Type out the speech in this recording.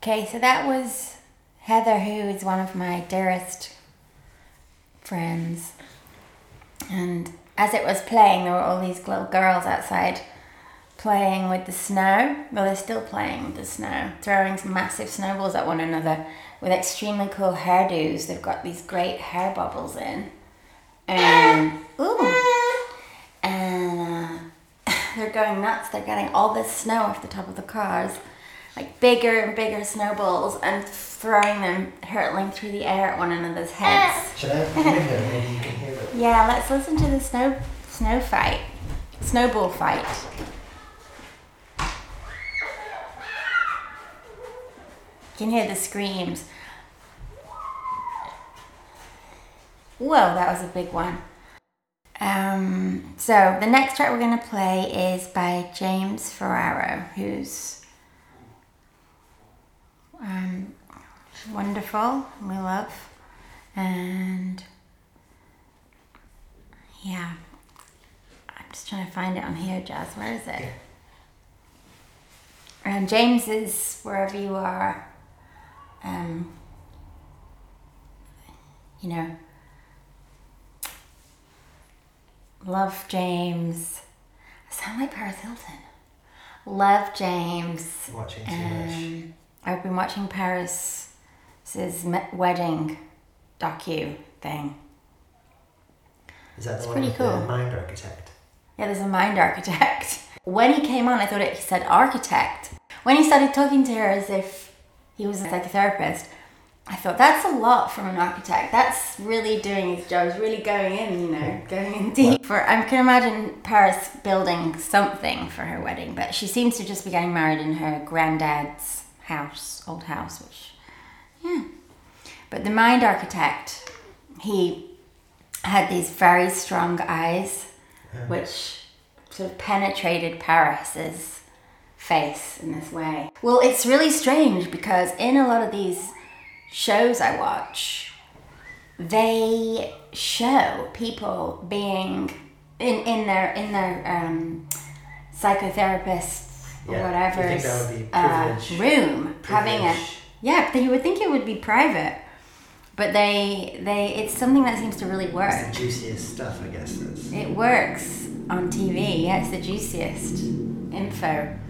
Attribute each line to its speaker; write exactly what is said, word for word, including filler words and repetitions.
Speaker 1: Okay, so that was Heather, who is one of my dearest friends. And as it was playing, there were all these little girls outside playing with the snow. Well, they're still playing with the snow, throwing some massive snowballs at one another with extremely cool hairdos. They've got these great hair bubbles in. And, ooh, and uh, they're going nuts. They're getting all this snow off the top of the cars, like bigger and bigger snowballs, and throwing them, hurtling through the air at one another's heads.
Speaker 2: Should I move it? Maybe you can hear it.
Speaker 1: Yeah, let's listen to the snow snow fight, snowball fight. You can hear the screams. Whoa, that was a big one. Um, so the next track we're going to play is by James Ferraro, who's um, wonderful, we love, and yeah, I'm just trying to find it on here, Jazz. Where is it? And James is wherever you are. Um, you know, love James. I sound like Paris Hilton. Love James.
Speaker 2: Watching too
Speaker 1: um,
Speaker 2: much.
Speaker 1: I've been watching Paris's wedding docu thing.
Speaker 2: Is that the
Speaker 1: It's
Speaker 2: one
Speaker 1: pretty
Speaker 2: with
Speaker 1: cool.
Speaker 2: the mind architect?
Speaker 1: Yeah, there's a mind architect. When he came on, I thought it said architect. When he started talking to her as if he was a psychotherapist, I thought that's a lot from an architect. That's really doing his job. He's really going in, you know, going in deep. For I can imagine Paris building something for her wedding, but she seems to just be getting married in her granddad's house, old house, which, yeah. But the mind architect, he had these very strong eyes,
Speaker 2: Yeah.
Speaker 1: which sort of penetrated Paris's face in this way. Well, it's really strange because in a lot of these shows I watch, they show people being in, in their in their um, psychotherapist or
Speaker 2: Yeah.
Speaker 1: whatever
Speaker 2: Do you think that would be
Speaker 1: uh,
Speaker 2: privilege?
Speaker 1: room having a
Speaker 2: Privilege.
Speaker 1: yeah. But you would think it would be private, but they they it's something that seems to really work.
Speaker 2: It's the juiciest stuff, I guess. That's...
Speaker 1: It works on T V. Yeah, it's the juiciest info.